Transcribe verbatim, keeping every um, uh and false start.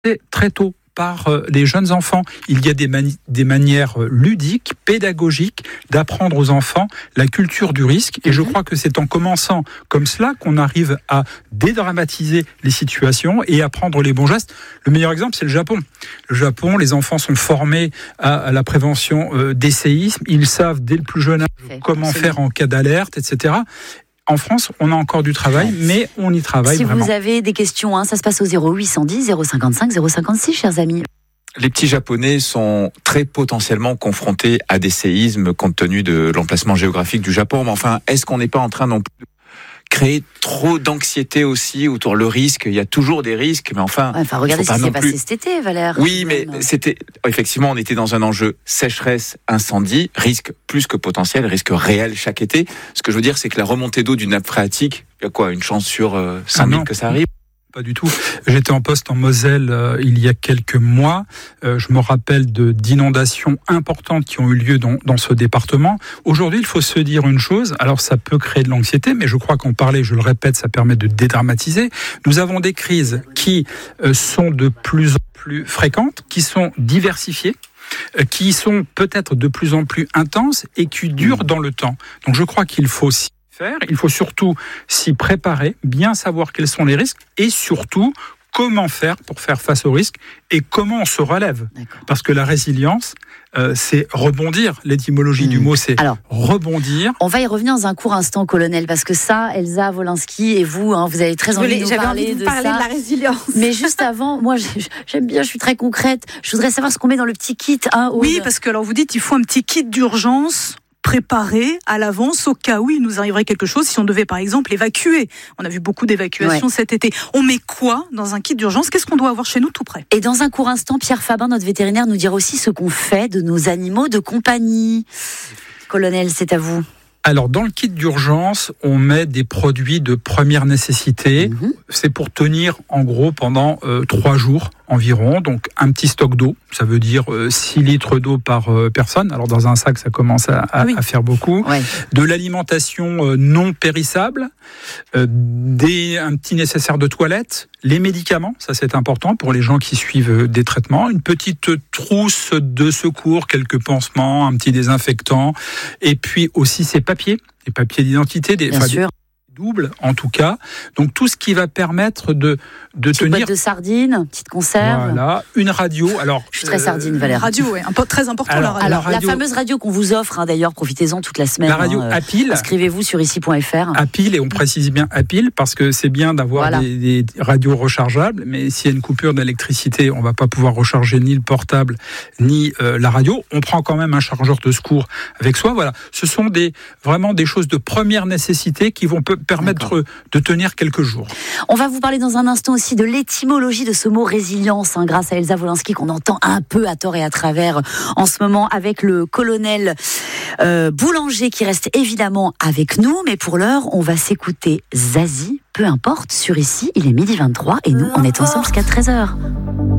très tôt par les jeunes enfants. Il y a des, mani- des manières ludiques, pédagogiques, d'apprendre aux enfants la culture du risque. Et je crois que c'est en commençant comme cela qu'on arrive à dédramatiser les situations et à prendre les bons gestes. Le meilleur exemple, c'est le Japon. Le Japon, les enfants sont formés à, à la prévention euh, des séismes. Ils savent dès le plus jeune âge comment Absolument. faire en cas d'alerte, et cetera. En France, on a encore du travail, mais on y travaille si vraiment. Si vous avez des questions, hein, ça se passe au zéro huit cent dix, zéro cinquante-cinq, zéro cinquante-six, chers amis. Les petits Japonais sont très potentiellement confrontés à des séismes compte tenu de l'emplacement géographique du Japon. Mais enfin, est-ce qu'on n'est pas en train non plus de créer trop d'anxiété aussi autour le risque? Il y a toujours des risques, mais enfin... Enfin, regardez ce qui s'est passé cet été, Valère. Oui, mais c'était... Effectivement, on était dans un enjeu sécheresse, incendie, risque plus que potentiel, risque réel chaque été. Ce que je veux dire, c'est que la remontée d'eau d'une nappe phréatique, il y a quoi, une chance sur euh, cinq mille ah que ça arrive? Pas du tout. J'étais en poste en Moselle euh, il y a quelques mois. Euh, je me rappelle de, d'inondations importantes qui ont eu lieu dans, dans ce département. Aujourd'hui, il faut se dire une chose. Alors, ça peut créer de l'anxiété, mais je crois qu'en parler, je le répète, ça permet de dédramatiser. Nous avons des crises qui euh, sont de plus en plus fréquentes, qui sont diversifiées, qui sont peut-être de plus en plus intenses et qui durent dans le temps. Donc, je crois qu'il faut aussi faire. Il faut surtout s'y préparer, bien savoir quels sont les risques et surtout comment faire pour faire face aux risques et comment on se relève. D'accord. Parce que la résilience, euh, c'est rebondir. L'étymologie mmh. du mot, c'est Alors, rebondir. On va y revenir dans un court instant, colonel, parce que ça, Elsa Wolinski et vous, hein, vous avez très envie de nous J'avais parler, envie de, de parler ça. de la résilience. Mais juste avant, moi, j'aime bien, je suis très concrète. Je voudrais savoir ce qu'on met dans le petit kit. Hein, oui, parce que alors vous dites, il faut un petit kit d'urgence préparé à l'avance au cas où il nous arriverait quelque chose, si on devait par exemple évacuer. On a vu beaucoup d'évacuations ouais. cet été. On met quoi dans un kit d'urgence? Qu'est-ce qu'on doit avoir chez nous tout près? Et dans un court instant, Pierre Fabin, notre vétérinaire, nous dira aussi ce qu'on fait de nos animaux de compagnie. Colonel, c'est à vous. Alors, dans le kit d'urgence, on met des produits de première nécessité. Mmh. C'est pour tenir, en gros, pendant euh, trois jours environ. Donc, un petit stock d'eau. Ça veut dire euh, six litres d'eau par euh, personne. Alors, dans un sac, ça commence à, à, oui. à faire beaucoup. Ouais. De l'alimentation euh, non périssable. Euh, des, un petit nécessaire de toilette. Les médicaments, ça c'est important pour les gens qui suivent des traitements. Une petite trousse de secours, quelques pansements, un petit désinfectant. Et puis aussi ces papiers, les papiers d'identité, des, Bien sûr. double en tout cas. Donc tout ce qui va permettre de de petite tenir. Boîte de sardines, petite conserve. Voilà, une radio. Alors je suis très sardine, Valère. Radio, oui, très important. Alors, la radio. Alors la, radio... la fameuse radio qu'on vous offre, hein, d'ailleurs, profitez-en toute la semaine. La radio hein, à pile. Inscrivez-vous sur ici point f r. À pile, et on précise bien à pile parce que c'est bien d'avoir voilà. des, des radios rechargeables, mais s'il y a une coupure d'électricité, on va pas pouvoir recharger ni le portable ni euh, la radio. On prend quand même un chargeur de secours avec soi. Voilà, ce sont des vraiment des choses de première nécessité qui vont permettre D'accord. de tenir quelques jours. On va vous parler dans un instant aussi de l'étymologie de ce mot résilience, hein, grâce à Elsa Wolinski qu'on entend un peu à tort et à travers en ce moment avec le colonel euh, Boulanger qui reste évidemment avec nous, mais pour l'heure on va s'écouter Zazie, peu importe, sur ici, il est midi vingt-trois et nous on est ensemble jusqu'à treize heures.